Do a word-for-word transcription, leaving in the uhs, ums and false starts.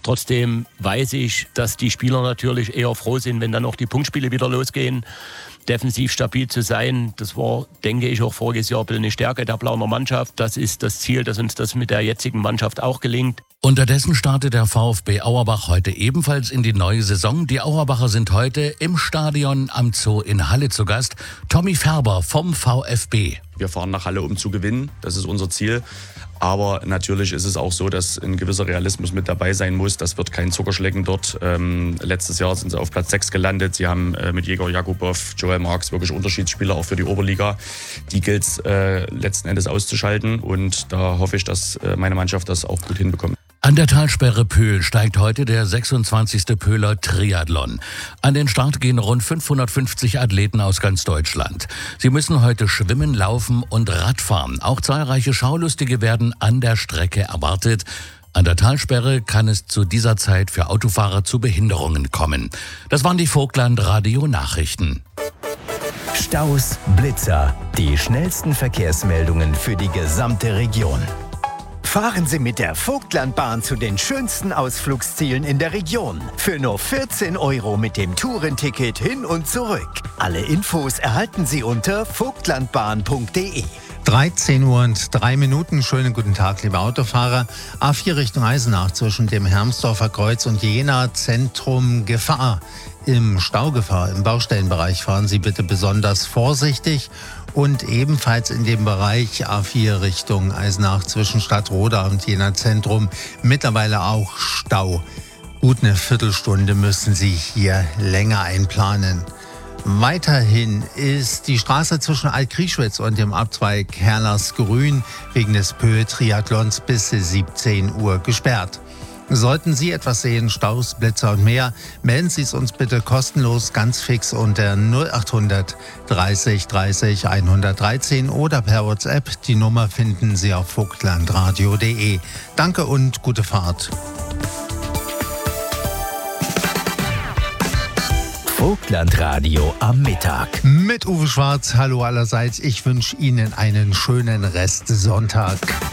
Trotzdem weiß ich, dass die Spieler natürlich eher froh sind, wenn dann auch die Punktspiele wieder losgehen. Defensiv stabil zu sein, das war, denke ich, auch voriges Jahr ein bisschen eine Stärke der Plauner Mannschaft. Das ist das Ziel, dass uns das mit der jetzigen Mannschaft auch gelingt. Unterdessen startet der VfB Auerbach heute ebenfalls in die neue Saison. Die Auerbacher sind heute im Stadion am Zoo in Halle zu Gast. Tommy Färber vom VfB. Wir fahren nach Halle, um zu gewinnen. Das ist unser Ziel. Aber natürlich ist es auch so, dass ein gewisser Realismus mit dabei sein muss. Das wird kein Zuckerschlecken dort. Ähm, letztes Jahr sind sie auf Platz sechs gelandet. Sie haben äh, mit Jäger Jakubow, Joel Marks wirklich Unterschiedsspieler auch für die Oberliga. Die gilt es äh, letzten Endes auszuschalten. Und da hoffe ich, dass äh, meine Mannschaft das auch gut hinbekommt. An der Talsperre Pöhl steigt heute der sechsundzwanzigste Pöhler Triathlon. An den Start gehen rund fünfhundertfünfzig Athleten aus ganz Deutschland. Sie müssen heute schwimmen, laufen und Radfahren. Auch zahlreiche Schaulustige werden an der Strecke erwartet. An der Talsperre kann es zu dieser Zeit für Autofahrer zu Behinderungen kommen. Das waren die Vogtland Radio Nachrichten. Staus, Blitzer, die schnellsten Verkehrsmeldungen für die gesamte Region. Fahren Sie mit der Vogtlandbahn zu den schönsten Ausflugszielen in der Region. Für nur vierzehn Euro mit dem Tourenticket hin und zurück. Alle Infos erhalten Sie unter vogtlandbahn punkt de. dreizehn Uhr und drei Minuten. Schönen guten Tag, liebe Autofahrer. A vier Richtung Eisenach zwischen dem Hermsdorfer Kreuz und Jena Zentrum Gefahr. Im Staugefahr im Baustellenbereich fahren Sie bitte besonders vorsichtig. Und ebenfalls in dem Bereich A vier Richtung Eisenach zwischen Stadtroda und Jena Zentrum mittlerweile auch Stau. Gut eine Viertelstunde müssen Sie hier länger einplanen. Weiterhin ist die Straße zwischen Alt-Krieschwitz und dem Abzweig Herlers-Grün wegen des Pöhl-Triathlons bis siebzehn Uhr gesperrt. Sollten Sie etwas sehen, Staus, Blitzer und mehr, melden Sie es uns bitte kostenlos ganz fix unter null achthundert dreißig dreißig hundertdreizehn oder per WhatsApp. Die Nummer finden Sie auf vogtlandradio punkt de. Danke und gute Fahrt. Vogtlandradio am Mittag. Mit Uwe Schwarz, hallo allerseits. Ich wünsche Ihnen einen schönen Restsonntag.